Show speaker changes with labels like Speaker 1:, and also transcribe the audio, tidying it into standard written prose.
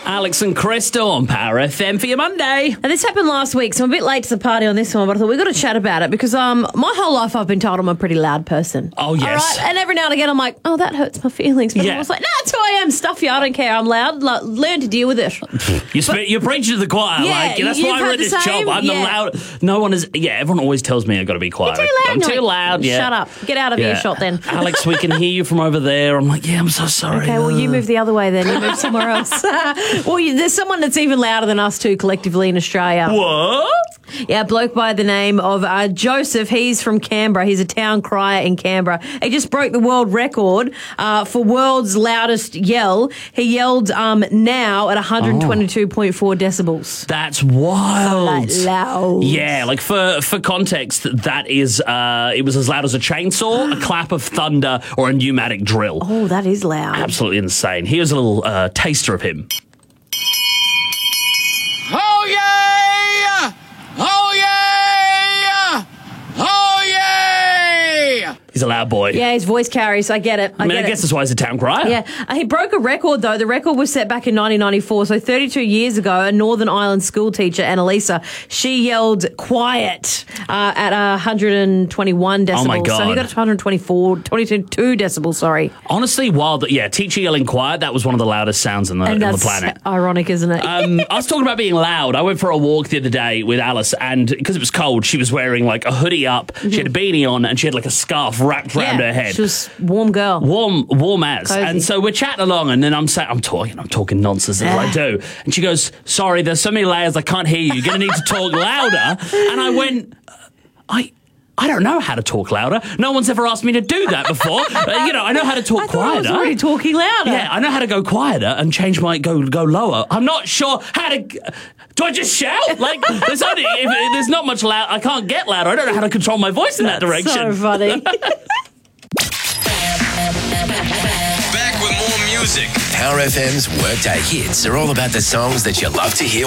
Speaker 1: Alex and Crystal on Power FM for your Monday.
Speaker 2: And this happened last week, so I'm a bit late to the party on this one, but I thought we've got to chat about it because my whole life I've been told I'm a pretty loud person.
Speaker 1: Oh, yes.
Speaker 2: All right? And every now and again I'm like, oh, that hurts my feelings. But
Speaker 1: Yeah.
Speaker 2: I was like, no, that's who I am. Stuff you, I don't care. I'm loud. Learn to deal with it.
Speaker 1: You're preaching to the choir.
Speaker 2: Yeah,
Speaker 1: that's
Speaker 2: you've
Speaker 1: why I'm
Speaker 2: had
Speaker 1: in
Speaker 2: the
Speaker 1: this
Speaker 2: same?
Speaker 1: job. I'm the
Speaker 2: Yeah.
Speaker 1: loud. No one is. Yeah, everyone always tells me I've got to be quiet.
Speaker 2: You're too loud.
Speaker 1: I'm
Speaker 2: You're
Speaker 1: too
Speaker 2: like,
Speaker 1: loud. Yeah.
Speaker 2: Shut up. Get out of earshot then.
Speaker 1: Alex, we can hear you from over there. I'm like, yeah, I'm so sorry.
Speaker 2: Okay, well, you move the other way then. You move somewhere else. Well, there's someone that's even louder than us two collectively in Australia.
Speaker 1: What?
Speaker 2: Yeah, a bloke by the name of Joseph. He's from Canberra. He's a town crier in Canberra. He just broke the world record for world's loudest yell. He yelled now at 122.4 decibels.
Speaker 1: That's wild.
Speaker 2: Like loud.
Speaker 1: Yeah, like for context, that is it was as loud as a chainsaw, a clap of thunder, or a pneumatic drill.
Speaker 2: Oh, that is loud.
Speaker 1: Absolutely insane. Here's a little taster of him.
Speaker 3: Oh yeah! Oh yeah! Oh yeah!
Speaker 1: He's a loud boy.
Speaker 2: Yeah, his voice carries. I get it.
Speaker 1: I guess that's why he's a town crier.
Speaker 2: Yeah, he broke a record though. The record was set back in 1994, so 32 years ago. A Northern Ireland school teacher, Annalisa, she yelled "quiet" at 121 decibels.
Speaker 1: Oh my God.
Speaker 2: So he got 22 decibels. Sorry,
Speaker 1: Honestly, wild. Yeah, teacher yelling quiet. That was one of the loudest sounds on the planet.
Speaker 2: Ironic, isn't it?
Speaker 1: I was talking about being loud. I went for a walk the other day with Alice, and because it was cold, she was wearing like a hoodie up. She had a beanie on, and she had like a scarf wrapped around her head.
Speaker 2: She was warm girl.
Speaker 1: Warm as.
Speaker 2: Cozy.
Speaker 1: And so we're chatting along, and then I'm talking nonsense as I do. And she goes, "Sorry, there's so many layers, I can't hear you. You're going to need to talk louder." And I went, I don't know how to talk louder. No one's ever asked me to do that before. I know how to talk
Speaker 2: I
Speaker 1: quieter.
Speaker 2: was already talking louder.
Speaker 1: Yeah, I know how to go quieter and change my go lower. I'm not sure how to. Do I just shout? Like, there's not much loud. I can't get louder. I don't know how to control my voice in that direction.
Speaker 2: So funny.
Speaker 4: Back with more music. Power FM's Workday Hits are all about the songs that you love to hear